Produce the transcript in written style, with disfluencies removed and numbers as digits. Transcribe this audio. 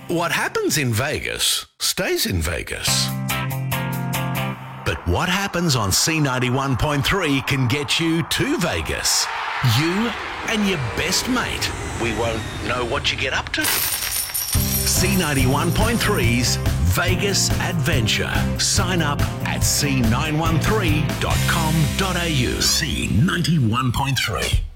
What happens in Vegas stays in Vegas. But what happens on C91.3 can get you to Vegas. You and your best mate. We won't know what you get up to. C91.3's Vegas Adventure. Sign up at c913.com.au. C91.3.